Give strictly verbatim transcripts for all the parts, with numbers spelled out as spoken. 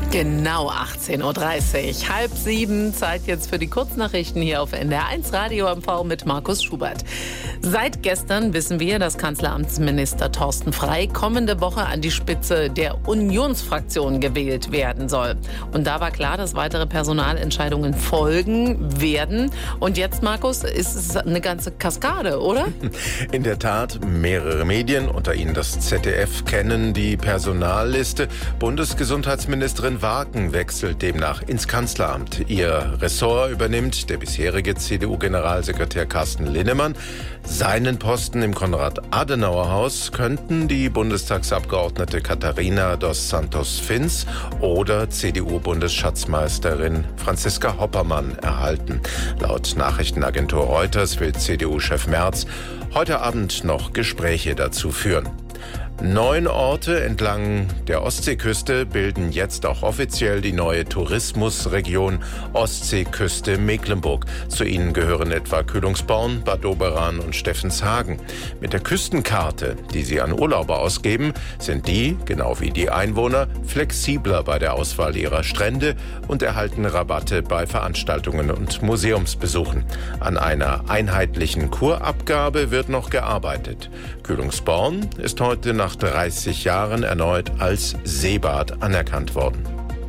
Genau achtzehn Uhr dreißig, halb sieben, Zeit jetzt für die Kurznachrichten hier auf N D R eins Radio M V mit Markus Schubert. Seit gestern wissen wir, dass Kanzleramtsminister Thorsten Frey kommende Woche an die Spitze der Unionsfraktion gewählt werden soll. Und da war klar, dass weitere Personalentscheidungen folgen werden. Und jetzt, Markus, ist es eine ganze Kaskade, oder? In der Tat, mehrere Medien, unter ihnen das Z D F, kennen die Personalliste. Bundesgesundheitsministerin Wagen wechselt demnach ins Kanzleramt. Ihr Ressort übernimmt der bisherige C D U-Generalsekretär Carsten Linnemann. Seinen Posten im Konrad-Adenauer-Haus könnten die Bundestagsabgeordnete Katharina dos Santos-Vins oder C D U-Bundesschatzmeisterin Franziska Hoppermann erhalten. Laut Nachrichtenagentur Reuters will C D U-Chef Merz heute Abend noch Gespräche dazu führen. Neun Orte entlang der Ostseeküste bilden jetzt auch offiziell die neue Tourismusregion Ostseeküste Mecklenburg. Zu ihnen gehören etwa Kühlungsborn, Bad Doberan und Steffenshagen. Mit der Küstenkarte, die sie an Urlauber ausgeben, sind die, genau wie die Einwohner, flexibler bei der Auswahl ihrer Strände und erhalten Rabatte bei Veranstaltungen und Museumsbesuchen. An einer einheitlichen Kurabgabe wird noch gearbeitet. Kühlungsborn ist heute nach Nach dreißig Jahren erneut als Seebad anerkannt worden.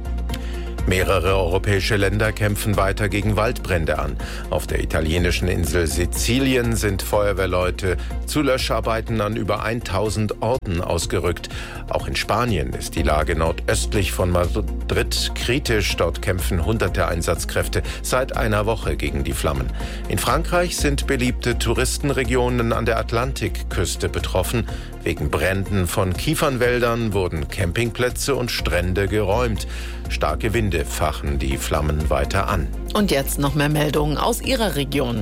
Mehrere europäische Länder kämpfen weiter gegen Waldbrände an. Auf der italienischen Insel Sizilien sind Feuerwehrleute zu Löscharbeiten an über tausend Orten ausgerückt. Auch in Spanien ist die Lage nordöstlich von Madrid kritisch. Dort kämpfen hunderte Einsatzkräfte seit einer Woche gegen die Flammen. In Frankreich sind beliebte Touristenregionen an der Atlantikküste betroffen. Wegen Bränden von Kiefernwäldern wurden Campingplätze und Strände geräumt. Starke Winde fachen die Flammen weiter an. Und jetzt noch mehr Meldungen aus Ihrer Region.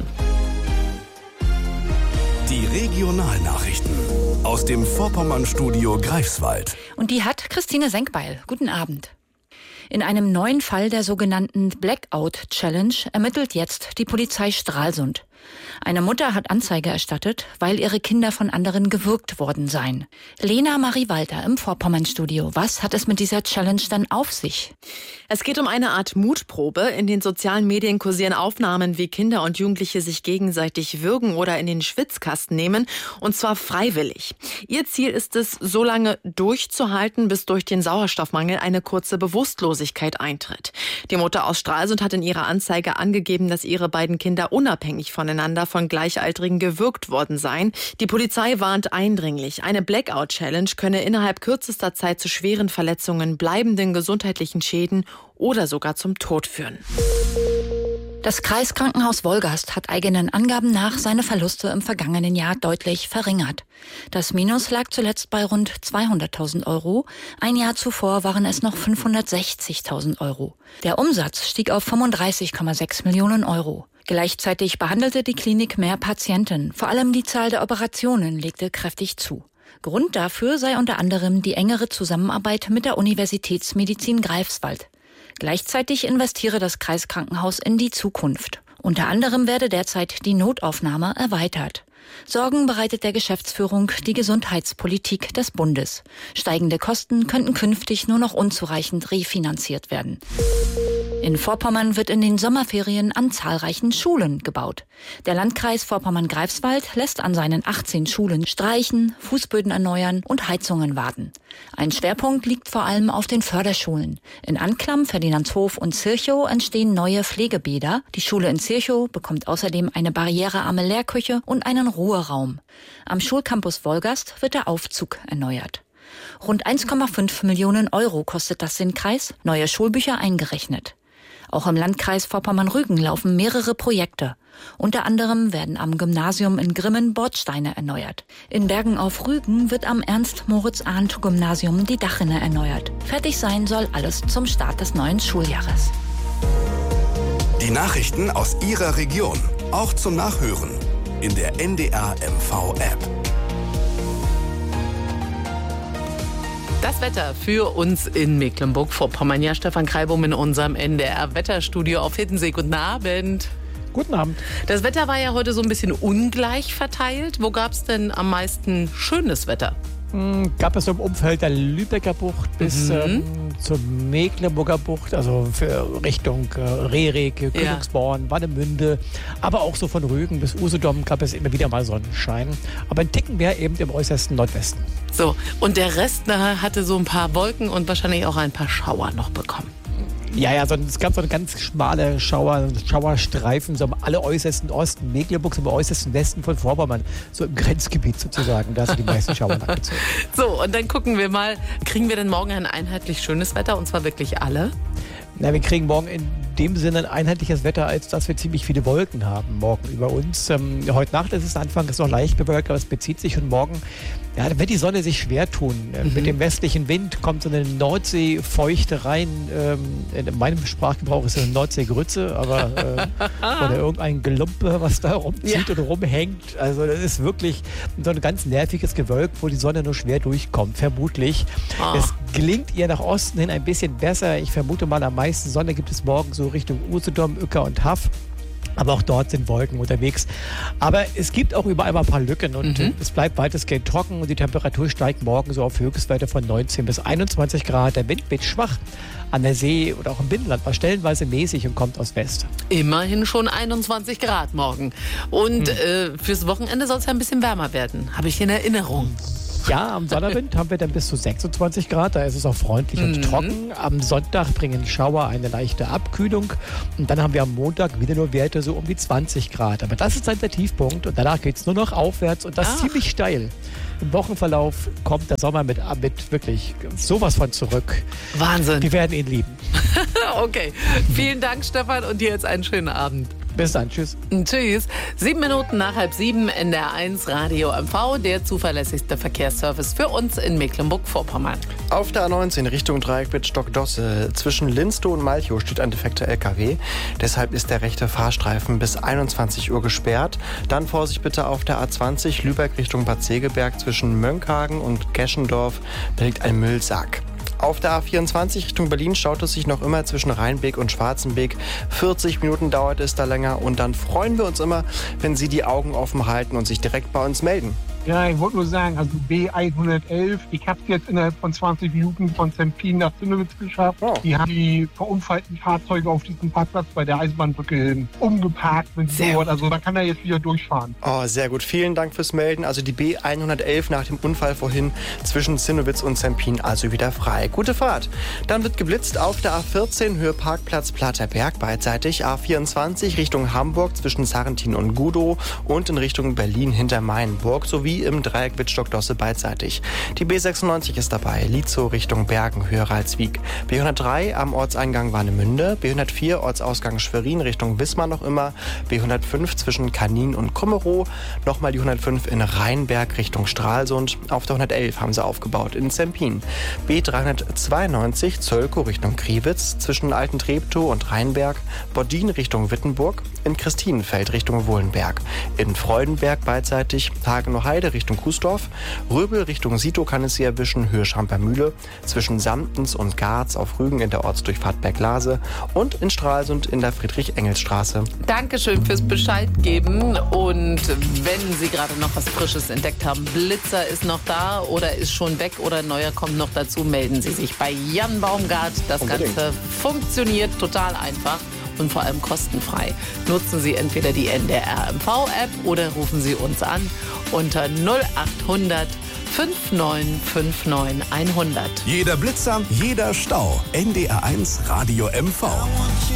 Die Regionalnachrichten aus dem Vorpommern-Studio Greifswald. Und die hat Christine Senkbeil. Guten Abend. In einem neuen Fall der sogenannten Blackout-Challenge ermittelt jetzt die Polizei Stralsund. Eine Mutter hat Anzeige erstattet, weil ihre Kinder von anderen gewürgt worden seien. Lena Marie Walter im Vorpommern-Studio. Was hat es mit dieser Challenge dann auf sich? Es geht um eine Art Mutprobe. In den sozialen Medien kursieren Aufnahmen, wie Kinder und Jugendliche sich gegenseitig würgen oder in den Schwitzkasten nehmen. Und zwar freiwillig. Ihr Ziel ist es, so lange durchzuhalten, bis durch den Sauerstoffmangel eine kurze Bewusstlosigkeit eintritt. Die Mutter aus Stralsund hat in ihrer Anzeige angegeben, dass ihre beiden Kinder unabhängig voneinander von Gleichaltrigen gewürgt worden seien. Die Polizei warnt eindringlich, eine Blackout-Challenge könne innerhalb kürzester Zeit zu schweren Verletzungen, bleibenden gesundheitlichen Schäden oder sogar zum Tod führen. Das Kreiskrankenhaus Wolgast hat eigenen Angaben nach seine Verluste im vergangenen Jahr deutlich verringert. Das Minus lag zuletzt bei rund zweihunderttausend Euro. Ein Jahr zuvor waren es noch fünfhundertsechzigtausend Euro. Der Umsatz stieg auf fünfunddreißig Komma sechs Millionen Euro. Gleichzeitig behandelte die Klinik mehr Patienten. Vor allem die Zahl der Operationen legte kräftig zu. Grund dafür sei unter anderem die engere Zusammenarbeit mit der Universitätsmedizin Greifswald. Gleichzeitig investiere das Kreiskrankenhaus in die Zukunft. Unter anderem werde derzeit die Notaufnahme erweitert. Sorgen bereitet der Geschäftsführung die Gesundheitspolitik des Bundes. Steigende Kosten könnten künftig nur noch unzureichend refinanziert werden. In Vorpommern wird in den Sommerferien an zahlreichen Schulen gebaut. Der Landkreis Vorpommern-Greifswald lässt an seinen achtzehn Schulen streichen, Fußböden erneuern und Heizungen warten. Ein Schwerpunkt liegt vor allem auf den Förderschulen. In Anklam, Ferdinandshof und Zirchow entstehen neue Pflegebäder. Die Schule in Zirchow bekommt außerdem eine barrierearme Lehrküche und einen Ruheraum. Am Schulcampus Wolgast wird der Aufzug erneuert. Rund eins Komma fünf Millionen Euro kostet das den Kreis, neue Schulbücher eingerechnet. Auch im Landkreis Vorpommern-Rügen laufen mehrere Projekte. Unter anderem werden am Gymnasium in Grimmen Bordsteine erneuert. In Bergen auf Rügen wird am Ernst-Moritz-Arndt-Gymnasium die Dachrinne erneuert. Fertig sein soll alles zum Start des neuen Schuljahres. Die Nachrichten aus Ihrer Region, auch zum Nachhören in der N D R M V-App. Das Wetter für uns in Mecklenburg-Vorpommern. Ja, Stefan Kreibum in unserem N D R-Wetterstudio auf Hiddensee. Guten Abend. Guten Abend. Das Wetter war ja heute so ein bisschen ungleich verteilt. Wo gab es denn am meisten schönes Wetter? Gab es so im Umfeld der Lübecker Bucht bis mhm. ähm, zur Mecklenburger Bucht, also für Richtung äh, Rerik, Königsborn, ja. Warnemünde, aber auch so von Rügen bis Usedom gab es immer wieder mal Sonnenschein. Aber ein Ticken mehr eben im äußersten Nordwesten. So, und der Rest da hatte so ein paar Wolken und wahrscheinlich auch ein paar Schauer noch bekommen. Ja, ja, so, es gab so eine ganz schmale Schauer, Schauerstreifen, so am aller äußersten Osten Mecklenburgs, am äußersten Westen von Vorpommern, so im Grenzgebiet sozusagen, da sind die meisten Schauer nachgezogen. So, und dann gucken wir mal, kriegen wir denn morgen ein einheitlich schönes Wetter, und zwar wirklich alle? Na, wir kriegen morgen in dem Sinne ein einheitliches Wetter, als dass wir ziemlich viele Wolken haben morgen über uns. Ähm, heute Nacht ist es anfangs noch leicht bewölkt, aber es bezieht sich, und morgen ja, da wird die Sonne sich schwer tun. Mhm. Mit dem westlichen Wind kommt so eine Nordseefeuchte rein. Ähm, in meinem Sprachgebrauch ist es eine Nordseegrütze, aber äh, oder irgendein Gelumpe, was da rumzieht ja. und rumhängt. Also das ist wirklich so ein ganz nerviges Gewölk, wo die Sonne nur schwer durchkommt, vermutlich. Oh. Es gelingt ihr nach Osten hin ein bisschen besser. Ich vermute mal, am meisten Sonne gibt es morgen so Richtung Usedom, Uecker und Haff. Aber auch dort sind Wolken unterwegs. Aber es gibt auch überall mal ein paar Lücken und mhm. es bleibt weitestgehend trocken und die Temperatur steigt morgen so auf Höchstwerte von neunzehn bis einundzwanzig Grad. Der Wind wird schwach an der See oder auch im Binnenland, war stellenweise mäßig und kommt aus West. Immerhin schon einundzwanzig Grad morgen. Und mhm. äh, fürs Wochenende soll es ja ein bisschen wärmer werden. Habe ich in Erinnerung. Ja, am Sonnabend haben wir dann bis zu sechsundzwanzig Grad, da ist es auch freundlich mhm. und trocken. Am Sonntag bringen Schauer eine leichte Abkühlung und dann haben wir am Montag wieder nur Werte so um die zwanzig Grad. Aber das ist dann der Tiefpunkt und danach geht es nur noch aufwärts und das Ach. ziemlich steil. Im Wochenverlauf kommt der Sommer mit, mit wirklich sowas von zurück. Wahnsinn. Wir werden ihn lieben. Okay, vielen Dank, Stefan, und dir jetzt einen schönen Abend. Bis dann, tschüss. Tschüss. Sieben Minuten nach halb sieben, N D R eins Radio M V, der zuverlässigste Verkehrsservice für uns in Mecklenburg-Vorpommern. Auf der A neunzehn Richtung Dreieck mit Stockdosse zwischen Linstow und Malchow steht ein defekter L K W. Deshalb ist der rechte Fahrstreifen bis einundzwanzig Uhr gesperrt. Dann Vorsicht bitte auf der A zwanzig Lübeck Richtung Bad Segeberg zwischen Mönckehagen und Geschendorf. Da liegt ein Müllsack. Auf der A vierundzwanzig Richtung Berlin staut es sich noch immer zwischen Rheinbeek und Schwarzenbeek. vierzig Minuten dauert es da länger und dann freuen wir uns immer, wenn Sie die Augen offen halten und sich direkt bei uns melden. Ja, ich wollte nur sagen, also B hundertelf, ich habe es jetzt innerhalb von zwanzig Minuten von Zempin nach Zinnowitz geschafft. Oh. Die haben die verunfallten Fahrzeuge auf diesem Parkplatz bei der Eisenbahnbrücke umgeparkt. Mit so. Also man kann da jetzt wieder durchfahren. Oh, sehr gut. Vielen Dank fürs Melden. Also die B hundertelf nach dem Unfall vorhin zwischen Zinnowitz und Zempin also wieder frei. Gute Fahrt. Dann wird geblitzt auf der A vierzehn Höhe Parkplatz Platterberg beidseitig. A vierundzwanzig Richtung Hamburg zwischen Sarrentin und Gudow und in Richtung Berlin hinter Mainburg sowie im Dreieck Wittstock-Dosse beidseitig. Die B sechsundneunzig ist dabei, Lietzow Richtung Bergen, höher Ralswiek. B hundertdrei am Ortseingang Warnemünde, B hundertvier Ortsausgang Schwerin Richtung Wismar noch immer, B hundertfünf zwischen Kanin und Kummerow, nochmal die hundertfünf in Rheinberg Richtung Stralsund, auf der hundertelf haben sie aufgebaut in Zempin. B dreihundertzweiundneunzig Zölkow Richtung Kriwitz zwischen Alten Treptow und Rheinberg, Boddin Richtung Wittenburg, in Christinenfeld Richtung Wohlenberg, in Freudenberg beidseitig, Hagenow-Heide Richtung Kuesdorf, Röbel Richtung Sito kann es Sie erwischen, Höhe Schampermühle, zwischen Samtens und Garz auf Rügen in der Ortsdurchfahrt Berglase und in Stralsund in der Friedrich-Engels-Straße. Dankeschön fürs Bescheid geben und wenn Sie gerade noch was Frisches entdeckt haben, Blitzer ist noch da oder ist schon weg oder ein neuer kommt noch dazu, melden Sie sich bei Jan Baumgart. Das Unbedingt. Ganze funktioniert total einfach und vor allem kostenfrei. Nutzen Sie entweder die N D R M V-App oder rufen Sie uns an unter null achthundert neunundfünfzig neunundfünfzig hundert. Jeder Blitzer, jeder Stau. N D R eins Radio M V.